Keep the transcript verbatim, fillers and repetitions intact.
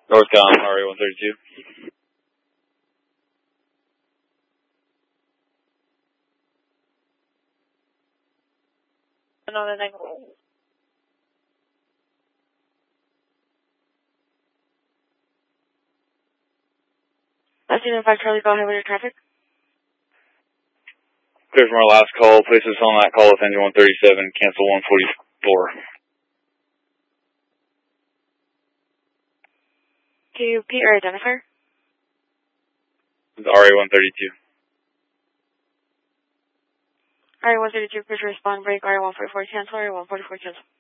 Northcom, R A one thirty-two. Another nine one. That's Union five Charlie, go ahead with your traffic. Clear from our last call, place us on that call with engine one thirty-seven, cancel one forty-four. Can you repeat your identifier? R A one thirty-two. R A one thirty-two, please respond, break, R A one forty-four cancel, R A one forty-four cancel.